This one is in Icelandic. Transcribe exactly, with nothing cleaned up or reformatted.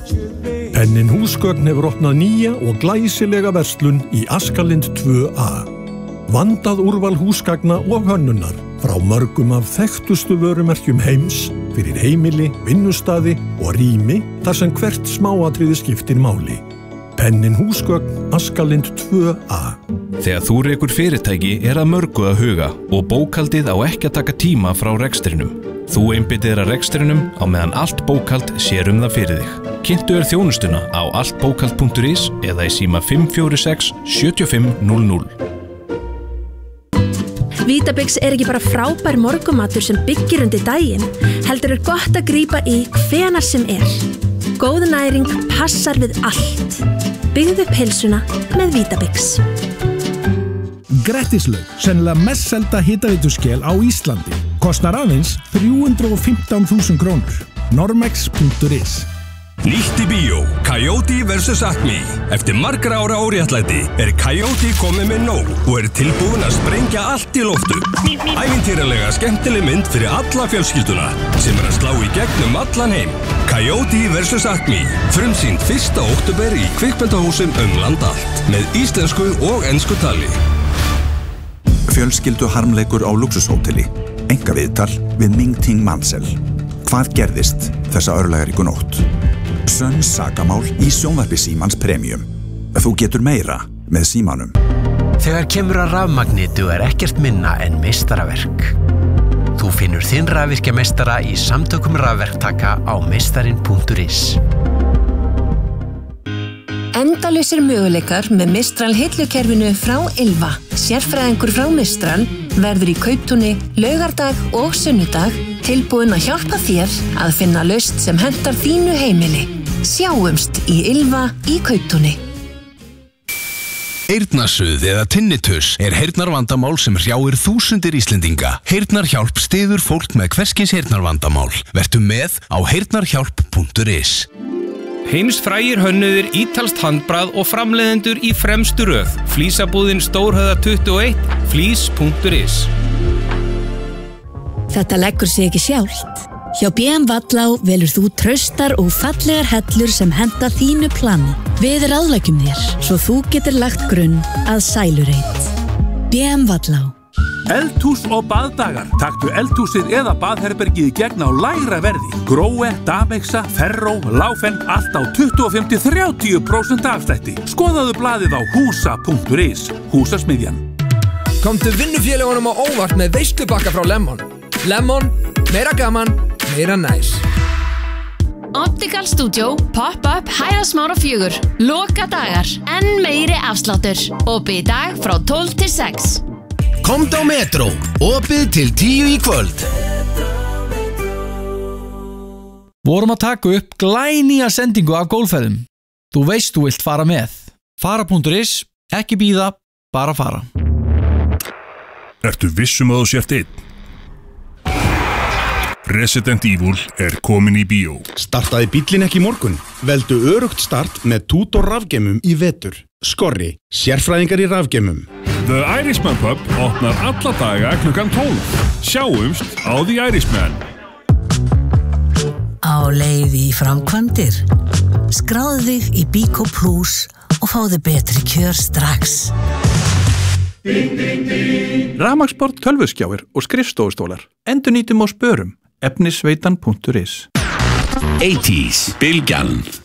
Pennin húsgögn hefur opnað nýja og glæsilega verslun í Askalind tvö A. Vandað úrval húsgagna og hönnunar frá mörgum af þekktustu vörumerkjum heims fyrir heimili, vinnustaði og rými þar sem hvert smáatriði skiptir máli. Pennin húsgögn Askalind tvö A. Þegar þú rekur fyrirtæki er að mörgu að huga og bókhaldið á ekki að taka tíma frá rekstrinum. Þú einbyttir að rekstrinum á meðan allt bókhald sér um það fyrir þig. Kynntu þér þjónustuna á altbókhald punktur is eða í síma fimm fjögur sex sjö fimm núll núll. Vítabix er ekki bara frábær morgumatur sem byggir undir daginn, heldur er gott að grípa í hvenær sem er. Góð næring passar við allt. Byggðu upp heilsuna með Vítabix. Grettislaug, sennilega mest selda hitaveituskel á Íslandi. Kostar aðeins þrjú hundruð og fimmtán þúsund krónur. Normex punktur is. Nýtt í bíó, Coyote versus Acme. Eftir margra ára óréttlæti er Coyote komið með nóg og er tilbúin að sprengja allt í loftu. Ævintýralega skemmtileg mynd fyrir alla fjölskylduna sem er að slá í gegnum allan heim. Coyote versus Acme. Frumsýnd fyrsta október í kvikmyndahúsum um land allt með íslensku og ensku tali. Fjölskyldu harmleikur á luxushóteli. Engaviðtal við Ming Ting Mansell. Hvað gerðist þessa örlagaríku nótt? Sönn sakamál í sjónvarpi Símans Premium. Þú getur meira með Símanum. Þegar kemur að rafmagni dugar ekkert minna en meistaraverk. Þú finnur þinn rafvirkjameistara í samtökum rafverktaka á meistarin punktur is. Endalausir möguleikar með Mistral hillukerfinu frá Ylva. Sérfræðingur frá Mistral verður í Kauptúni laugardag og sunnudag tilbúinn að hjálpa þér að finna lausn sem hentar þínu heimili. Sjáumst í Ylva í Kauptúni. Heyrnarsuð eða tinnitus er heyrnarvandamál sem hrjáir þúsundir Íslendinga. Heyrnarhjálp styður fólk með hverskins heyrnarvandamál. Vertu með á heyrnarhjálp punktur is. Heimsfrægir hönnuðir ítalskt handbragð og framleiðendur í fremstu röð. Flísabúðin Stórhöfða tuttugu og eitt, flís punktur is. Þetta leggur sig ekki sjálft. Hjá B M Vallá velur þú traustar og fallegar hellur sem henta þínu plani. Við ráðleggjum þér, svo þú getur lagt grunn að sælureit. B M Vallá. Eldhús og baðdagar. Taktu eldhúsið eða baðherbergið í gegn á lægra verði. Gróe, Damexa, Ferró, Láfen, allt á tuttugu og fimm til þrjátíu prósent afslætti. Skoðaðu blaðið á húsa punktur is. Húsasmiðjan. Komdu vinnufélagunum á óvart með veislubakka frá Lemon. Lemon, meira gaman, meira næs. Optical Studio, Pop-up, Hæðasmára fjögur. Loka dagar, enn meiri afsláttur. Opið í dag frá tólf til sex. Komdu á Metro, opið til tíu í kvöld. Vorum að taka upp glænýja sendingu af gólfferðum. Þú veist þú vilt fara með. Fara punktur is, ekki bíða, bara fara. Ertu vissum að þú sért einn? Resident Evil er komin í bíó. Startaði bíllinn ekki í morgun? Veldu örugt start með Tutor rafgeimum í vetur. Skorri, sérfræðingar í rafgeimum. The Irishman Pub opnar alla daga klukkan tólf. Sjáumst á The Irishman. Á leið í framkvæmdir. Skráðu þig í Bíkó Plus og fáðu betri kjör strax. Rafmagnsborð, tölvuskjáir og skrifstofustólar. Endurnýtum og spörum. efnisveitan punktur is. eighties, Bylgjan.